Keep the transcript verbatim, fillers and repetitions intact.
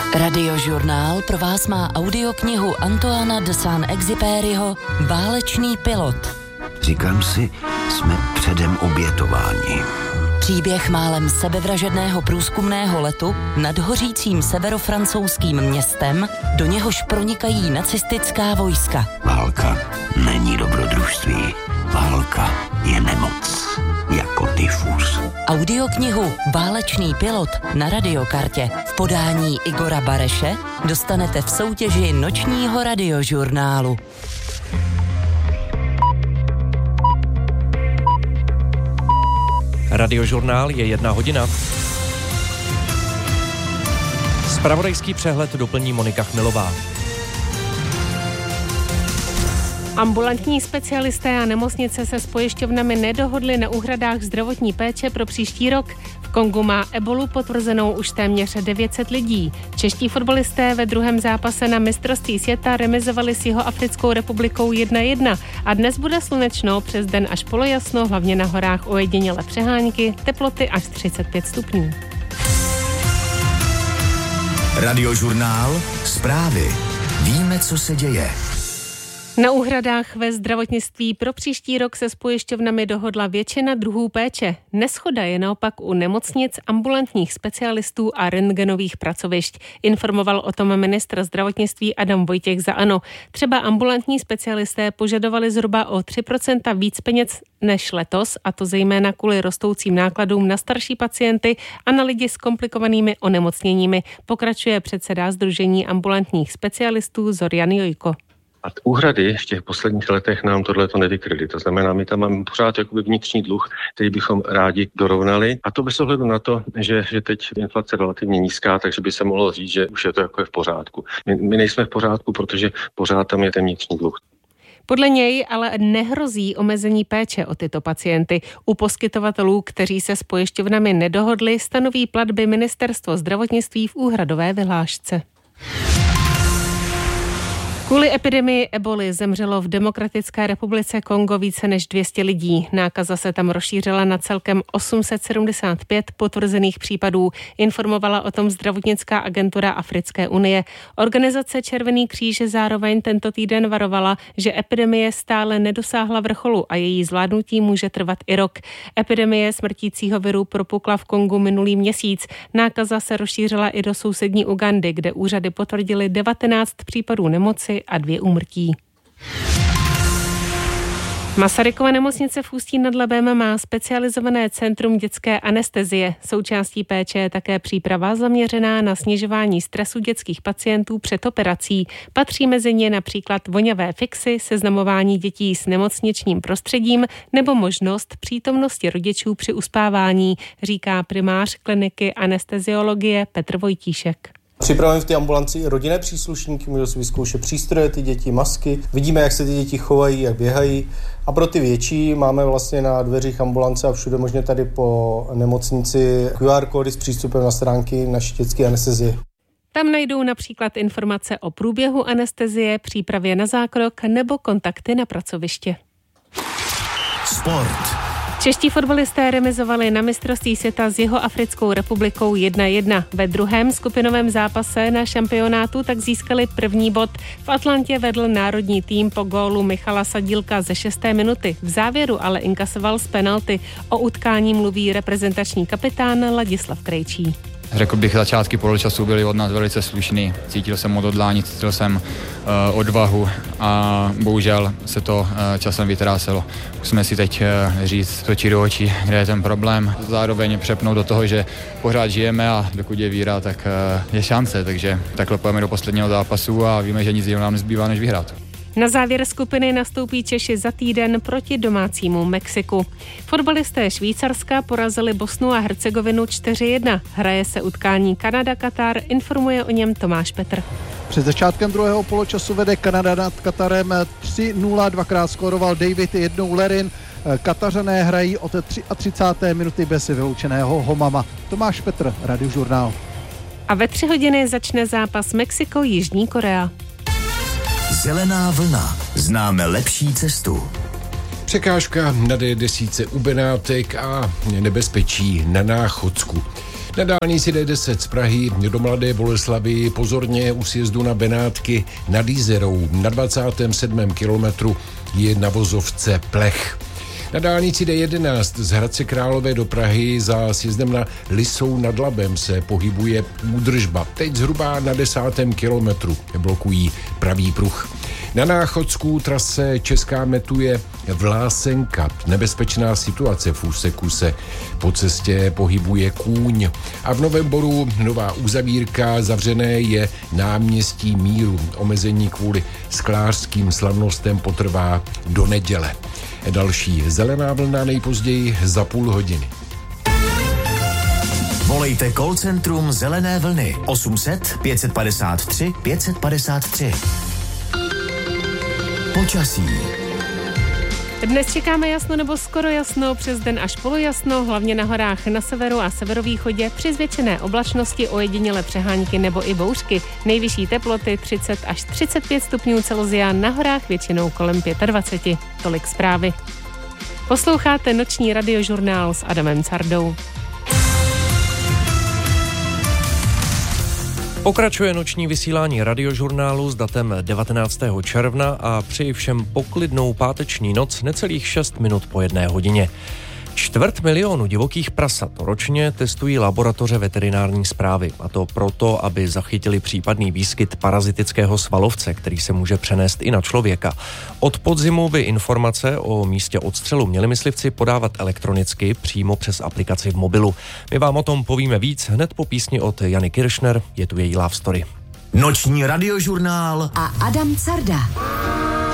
Radiožurnál pro vás má audioknihu Antoana de Saint-Exupéryho Válečný pilot. Říkám si, jsme předem obětováni. Příběh málem sebevražedného průzkumného letu nad hořícím severofrancouzským městem, do něhož pronikají nacistická vojska. Válka není dobrodružství. Válka je nemoc, jako tyfus. Audioknihu Válečný pilot na Radiokartě v podání Igora Bareše dostanete v soutěži nočního radiožurnálu. Radiožurnál je jedna hodina. Zpravodajský přehled doplní Monika Chmilová. Ambulantní specialisté a nemocnice se s pojišťovnami nedohodli na úhradách zdravotní péče pro příští rok. V Kongu má ebolu potvrzenou už téměř devět set lidí. Čeští fotbalisté ve druhém zápase na mistrovství světa remizovali s Jihoafrickou republikou jedna jedna. A dnes bude slunečno, přes den až polojasno, hlavně na horách ojedinělé přehánky, teploty až třicet pět stupňů. Radiožurnál, zprávy. Víme, co se děje. Na úhradách ve zdravotnictví pro příští rok se s pojišťovnami dohodla většina druhů péče. Neshoda je naopak u nemocnic, ambulantních specialistů a rentgenových pracovišť. Informoval o tom ministr zdravotnictví Adam Vojtěch za ANO. Třeba ambulantní specialisté požadovali zhruba o tři procenta víc peněz než letos, a to zejména kvůli rostoucím nákladům na starší pacienty a na lidi s komplikovanými onemocněními, pokračuje předseda Sdružení ambulantních specialistů Zorian Jojko. A úhrady v těch posledních letech nám tohleto nevykryly. To znamená, my tam máme pořád jakoby vnitřní dluh, který bychom rádi dorovnali. A to bez ohledu na to, že, že teď inflace je relativně nízká, takže by se mohlo říct, že už je to jako je v pořádku. My, my nejsme v pořádku, protože pořád tam je ten vnitřní dluh. Podle něj ale nehrozí omezení péče o tyto pacienty. U poskytovatelů, kteří se s pojišťovnami nedohodli, stanoví platby Ministerstvo zdravotnictví v úhradové vyhlášce. Kvůli epidemii eboli zemřelo v Demokratické republice Kongo více než dvě stě lidí. Nákaza se tam rozšířila na celkem osm set sedmdesát pět potvrzených případů. Informovala o tom zdravotnická agentura Africké unie. Organizace Červený kříž zároveň tento týden varovala, že epidemie stále nedosáhla vrcholu a její zvládnutí může trvat i rok. Epidemie smrtícího viru propukla v Kongu minulý měsíc. Nákaza se rozšířila i do sousední Ugandy, kde úřady potvrdily devatenáct případů nemoci a dvě úmrtí. Masarykova nemocnice v Ústí nad Labem má specializované centrum dětské anestezie. Součástí péče je také příprava zaměřená na snižování stresu dětských pacientů před operací. Patří mezi ně například voňavé fixy, seznamování dětí s nemocničním prostředím nebo možnost přítomnosti rodičů při uspávání, říká primář kliniky anesteziologie Petr Vojtíšek. Připravujeme v té ambulanci rodinné příslušníky, můžou si vyzkoušet přístroje, ty děti, masky. Vidíme, jak se ty děti chovají, jak běhají. A pro ty větší máme vlastně na dveřích ambulance a všude možně tady po nemocnici Q R kódy s přístupem na stránky naší dětské anestezie. Tam najdou například informace o průběhu anestezie, přípravě na zákrok nebo kontakty na pracoviště. Sport. Čeští fotbalisté remizovali na mistrovství světa s Jihoafrickou republikou jedna jedna. Ve druhém skupinovém zápase na šampionátu tak získali první bod. V Atlantě vedl národní tým po gólu Michala Sadílka ze šesté minuty. V závěru ale inkasoval z penalty. O utkání mluví reprezentační kapitán Ladislav Krejčí. Řekl bych, začátky poločasu byly od nás velice slušný. Cítil jsem odhodlání, cítil jsem uh, odvahu a bohužel se to uh, časem vytráselo. Musíme si teď uh, říct, točit do očí, kde je ten problém. Zároveň přepnout do toho, že pořád žijeme a dokud je víra, tak uh, je šance. Takže takhle pojeme do posledního zápasu a víme, že nic jiného nám nezbývá, než vyhrát. Na závěr skupiny nastoupí Češi za týden proti domácímu Mexiku. Fotbalisté Švýcarska porazili Bosnu a Hercegovinu čtyři jedna. Hraje se utkání Kanada-Katar, informuje o něm Tomáš Petr. Před začátkem druhého poločasu vede Kanada nad Katarem tři nula, dvakrát skóroval David, jednou Lerin. Katařané hrají od třicáté třetí minuty bez vyloučeného Homama. Tomáš Petr, Radiožurnál. A ve tři hodiny začne zápas Mexiko-Jižní Korea. Zelená vlna. Známe lepší cestu. Překážka na D desítce u Benátek a nebezpečí na Náchodsku. Na dálnici D deset z Prahy do Mladé Boleslavi pozorně u sjezdu na Benátky nad Jízerou. Na dvacátém sedmém kilometru je na vozovce plech. Na dálnici D jedenáct z Hradce Králové do Prahy za sjezdem na Lisou nad Labem se pohybuje údržba. Teď zhruba na desátém kilometru blokují pravý pruh. Na Náchodsku trase Česká metuje Vlásenka. Nebezpečná situace v úseku se po cestě pohybuje kůň. A v Novém Boru nová uzavírka, zavřené je náměstí Míru. Omezení kvůli sklářským slavnostem potrvá do neděle. Další zelená vlna nejpozději za půl hodiny. Volejte call centrum Zelené vlny osm set pět padesát tři pět padesát tři. Počasí. Dnes čekáme jasno nebo skoro jasno, přes den až polojasno, hlavně na horách na severu a severovýchodě, při zvětšené oblačnosti ojedinělé přehánky nebo i bouřky. Nejvyšší teploty třicet až třicet pět stupňů Celsia, na horách většinou kolem dvacet pět. Tolik zprávy. Posloucháte noční radiožurnál s Adamem Cardou. Pokračuje noční vysílání radiožurnálu s datem devatenáctého června a přeji všem poklidnou páteční noc necelých šest minut po jedné hodině. Čtvrt milionu divokých prasat ročně testují laboratoře veterinární správy, a to proto, aby zachytili případný výskyt parazitického svalovce, který se může přenést i na člověka. Od podzimu by informace o místě odstřelu měli myslivci podávat elektronicky přímo přes aplikaci v mobilu. My vám o tom povíme víc hned po písni od Jany Kiršner, je tu její love story. Noční radiožurnál a Adam Carda.